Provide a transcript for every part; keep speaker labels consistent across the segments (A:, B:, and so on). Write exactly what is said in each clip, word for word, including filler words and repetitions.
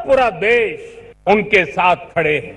A: पूरा देश उनके साथ खड़े हैं।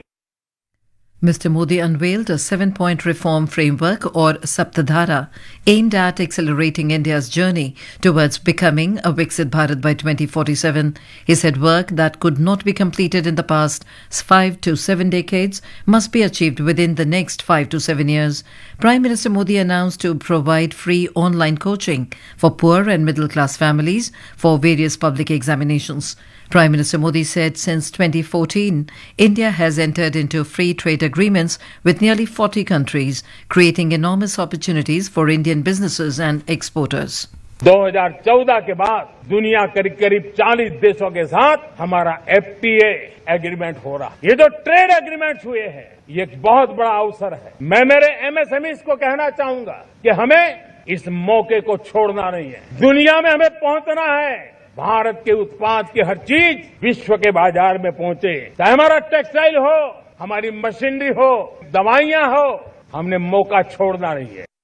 B: Mister Modi unveiled a seven-point reform framework or Saptadhara aimed at accelerating India's journey towards becoming a Viksit Bharat by twenty forty-seven. He said work that could not be completed in the past five to seven decades must be achieved within the next five to seven years. Prime Minister Modi announced to provide free online coaching for poor and middle-class families for various public examinations. Prime Minister Modi said since twenty fourteen, India has entered into free trade agreements with nearly forty countries, creating enormous opportunities for Indian businesses and exporters.
A: दो हज़ार चौदह के बाद दुनिया करीब करीब चालीस देशों के साथ हमारा एफ टी ए एग्रीमेंट हो रहा है। ये जो ट्रेड एग्रीमेंट हुए हैं, ये एक बहुत बड़ा अवसर है। मैं मेरे एम एस एम ईज़ को कहना चाहूंगा कि हमें इस मौके को छोड़ना नहीं है। दुनिया में हमें पहुंचना है। भारत के उत्पाद की हर चीज विश्व के बाजार में पहुंचे, चाहे हमारा टेक्सटाइल हो, हमारी मशीनरी हो, दवाइयां हो, हमने मौका छोड़ना नहीं है।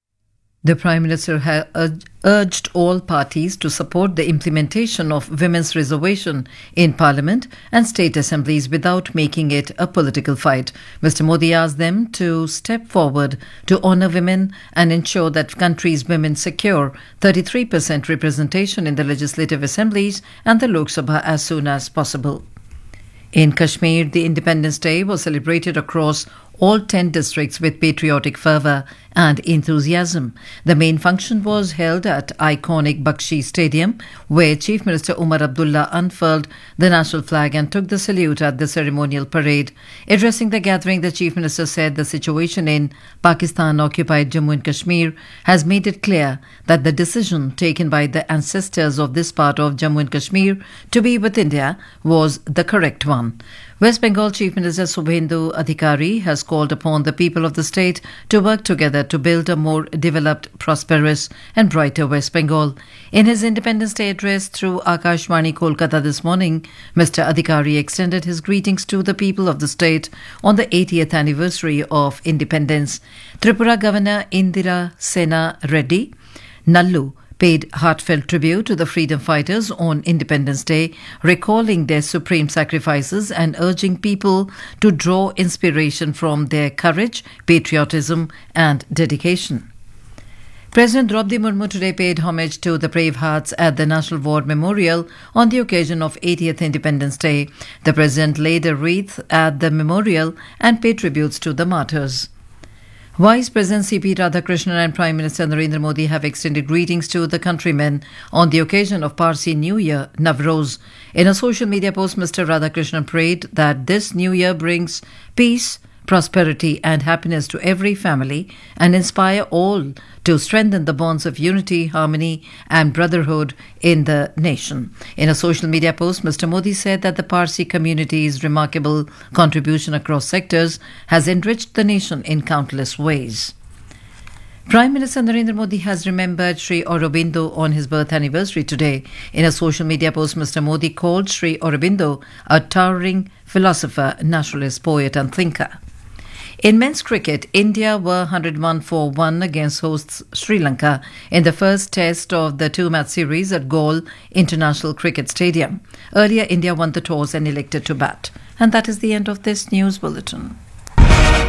B: The Prime Minister has urged all parties to support the implementation of women's reservation in Parliament and state assemblies without making it a political fight. Mister Modi asked them to step forward to honour women and ensure that country's women secure thirty-three percent representation in the legislative assemblies and the Lok Sabha as soon as possible. In Kashmir, the Independence Day was celebrated across all ten districts with patriotic fervour and enthusiasm. The main function was held at iconic Bakshi Stadium, where Chief Minister Umar Abdullah unfurled the national flag and took the salute at the ceremonial parade. Addressing the gathering, the Chief Minister said the situation in Pakistan-occupied Jammu and Kashmir has made it clear that the decision taken by the ancestors of this part of Jammu and Kashmir to be with India was the correct one. West Bengal Chief Minister Subhendu Adhikari has called upon the people of the state to work together to build a more developed, prosperous and brighter West Bengal. In his Independence Day address through Akashvani Kolkata this morning, Mister Adhikari extended his greetings to the people of the state on the eightieth anniversary of independence. Tripura Governor Indira Sena Reddy Nallu paid heartfelt tribute to the freedom fighters on Independence Day, recalling their supreme sacrifices and urging people to draw inspiration from their courage, patriotism and dedication. President Draupadi Murmu today paid homage to the brave hearts at the National War Memorial on the occasion of eightieth Independence Day. The President laid a wreath at the memorial and paid tributes to the martyrs. Vice President C P Radhakrishnan and Prime Minister Narendra Modi have extended greetings to the countrymen on the occasion of Parsi New Year, Navroz. In a social media post, Mister Radhakrishnan prayed that this new year brings peace, prosperity and happiness to every family and inspire all to strengthen the bonds of unity, harmony and brotherhood in the nation. In a social media post, Mister Modi said that the Parsi community's remarkable contribution across sectors has enriched the nation in countless ways. Prime Minister Narendra Modi has remembered Sri Aurobindo on his birth anniversary today. In a social media post, Mister Modi called Sri Aurobindo a towering philosopher, naturalist, poet and thinker. In men's cricket, India were one hundred one for one against hosts Sri Lanka in the first test of the two-match series at Galle International Cricket Stadium. Earlier, India won the toss and elected to bat. And that is the end of this news bulletin.